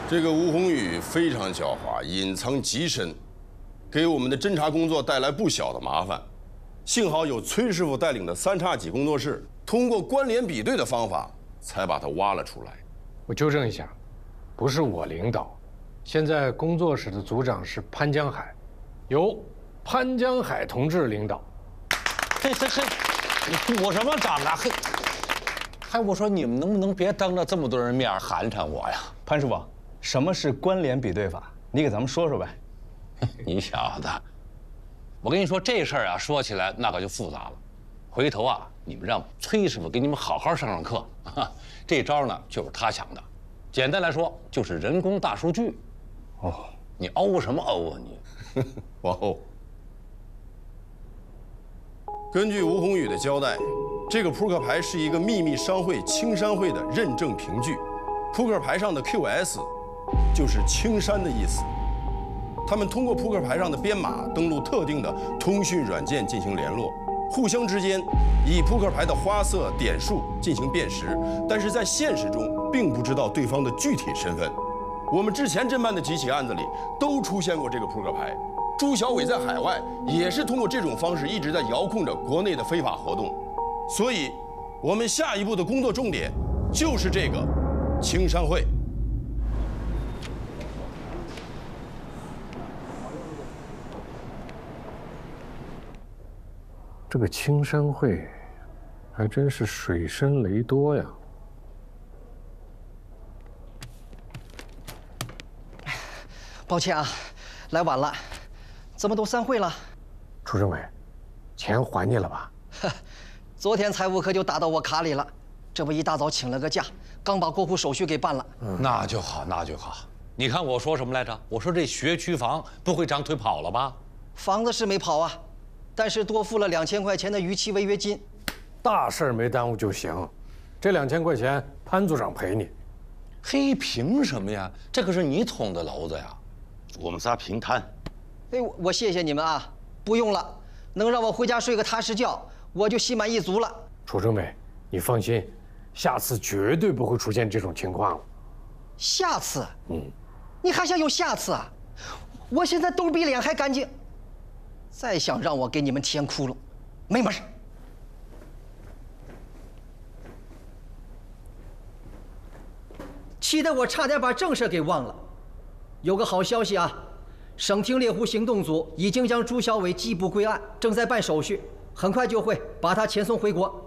这个吴宏宇非常狡猾，隐藏极深，给我们的侦查工作带来不小的麻烦。幸好有崔师傅带领的3叉戟工作室，通过关联比对的方法，才把他挖了出来。 我纠正一下，不是我领导，现在工作室的组长是潘江海，由潘江海同志领导。 嘿，你鼓什么掌啊？嘿，还我说你们能不能别当着这么多人面寒碜我呀？ 潘师傅，什么是关联比对法？你给咱们说说呗。 你小子，我跟你说这事儿啊，说起来那可就复杂了。回头啊，你们让崔师傅给你们好好上上课。这招呢，就是他想的。简单来说，就是人工大数据。 哦， 你欧什么欧啊你？ 往后，根据吴宏宇的交代，这个扑克牌是一个秘密商会青山会的认证凭据。扑克牌上的 QS 就是青山的意思。他们通过扑克牌上的编码登录特定的通讯软件进行联络，互相之间以扑克牌的花色、点数进行辨识，但是在现实中并不知道对方的具体身份。我们之前侦办的几起案子里都出现过这个扑克牌。朱小伟在海外也是通过这种方式一直在遥控着国内的非法活动，所以，我们下一步的工作重点就是这个青山会。 这个青山会，还真是水深雷多呀。 抱歉啊，来晚了，怎么都散会了？ 楚政委，钱还你了吧？ 昨天财务课就打到我卡里了，这不一大早请了个假，刚把过户手续给办了。 那就好，那就好。你看我说什么来着？我说这学区房不会长腿跑了吧？ 房子是没跑啊，但是多付了2000块钱的逾期违约金。 大事没耽误就行，这2000块钱潘组长赔你。 嘿，凭什么呀？这可是你捅的娄子呀！ 我们仨平摊。 哎，我谢谢你们啊，不用了，能让我回家睡个踏实觉，我就心满意足了。 楚政委，你放心，下次绝对不会出现这种情况了。 下次？你还想有下次啊？我现在兜比脸还干净，再想让我给你们填窟窿，没门儿。气得我差点把正事给忘了。有个好消息啊，省厅猎狐行动组已经将朱小伟缉捕归案，正在办手续，很快就会把他遣送回国。